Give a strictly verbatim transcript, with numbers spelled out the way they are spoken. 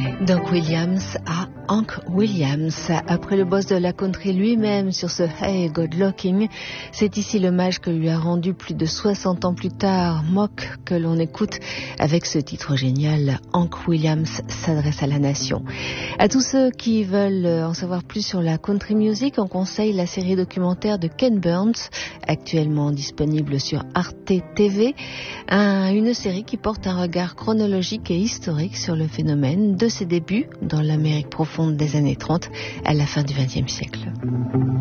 Doug Williams à Hank Williams. Après le boss de la country lui-même sur ce Hey God Looking, c'est ici l'hommage que lui a rendu plus de soixante ans plus tard Mock que l'on écoute avec ce titre génial. Hank Williams s'adresse à la nation. À tous ceux qui veulent en savoir plus sur la country music, on conseille la série documentaire de Ken Burns, actuellement disponible sur Arte T V, un, une série qui porte un regard chronologique et historique sur le phénomène de ses débuts dans l'Amérique profonde des années trente à la fin du vingtième siècle.